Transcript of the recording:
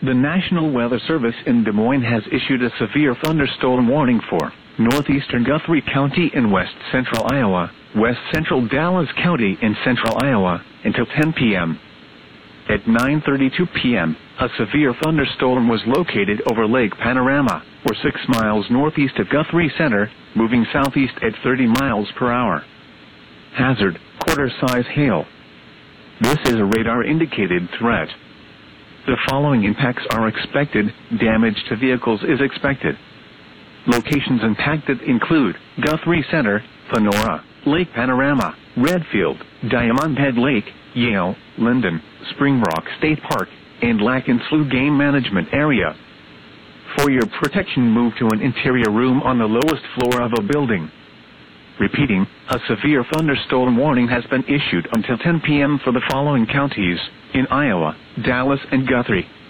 The National Weather Service in Des Moines has issued a severe thunderstorm warning for northeastern Guthrie County in west central Iowa, west central Dallas County in central Iowa, until 10 p.m. At 9:32 p.m., a severe thunderstorm was located over Lake Panorama, or 6 miles northeast of Guthrie Center, moving southeast at 30 miles per hour. Hazard, quarter-size hail. This is a radar-indicated threat. The following impacts are expected. Damage to vehicles is expected. Locations impacted include Guthrie Center, Panora, Lake Panorama, Redfield, Diamond Head Lake, Yale, Linden, Spring Rock State Park, and Lac and Slough Game Management Area. For your protection, move to an interior room on the lowest floor of a building. Repeating, a severe thunderstorm warning has been issued until 10 p.m. for the following counties in Iowa: Dallas and Guthrie.